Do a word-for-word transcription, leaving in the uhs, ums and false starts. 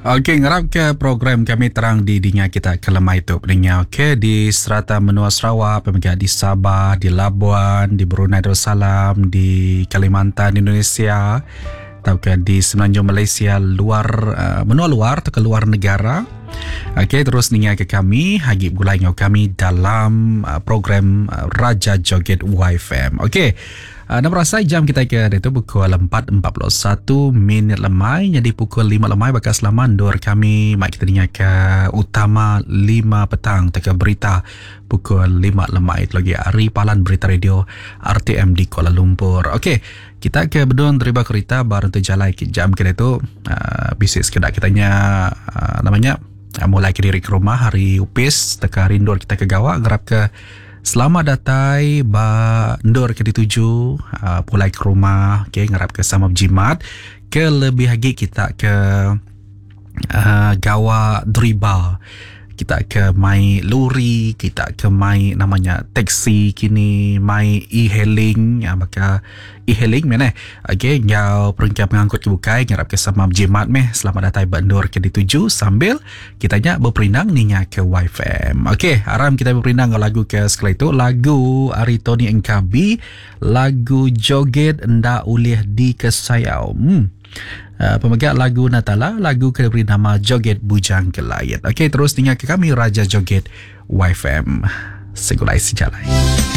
Okey, ngarap ke program kami terang di dinya kita ke lemah itu pendengar. Okey, di Serata Menua Sarawak, pemegang di Sabah, di Labuan, di Brunei Darussalam, di Kalimantan Indonesia, atau ke di Semenanjung Malaysia, luar uh, menua luar atau ke luar negara. Okey, terus ningai ke kami hagip gulai ngau kami dalam uh, program uh, Raja Joget Y F M. Okey. Uh, dan merasa jam kita ke itu pukul empat empat puluh satu minit lemai. Jadi pukul lima lemai bakas laman dor kami mak kita dengar ke utama lima petang teka berita pukul lima lemai lagi hari palan berita radio R T M di Kuala Lumpur. Okey, kita ke bedon terima kereta baru tu jalan ke jam kita itu uh, bisnis kedak kitanya uh, namanya uh, mulai ke diri ke rumah hari upis teka rindor kita ke gawak gerap ke selamat datai ba ndor ke dituju uh, pulai ke rumah. Okay, ngarap ke sama jimat ke lebih lagi kita ke uh, gawa driba, kita ke mai lori, kita ke mai namanya taksi kini, mai e-hailing ya, maka e-hailing mana okey ngau perangkat pengangkut ke bukai ngarap ke sama jimat meh selamat datang bandor ke dituju sambil kitanya berperindang ninya ke Y F M. Okey, aram kita berperindang ke lagu ke sekali itu lagu Ari Tony Engkabi, lagu Joget Nda Ulih di Kesayau. Hmm. Uh, pemegang lagu Natala, lagu ke diberi nama Joget Bujang Kelayat. Okey, terus tinggal ke kami Raja Joget Y F M. Segulai sejalai.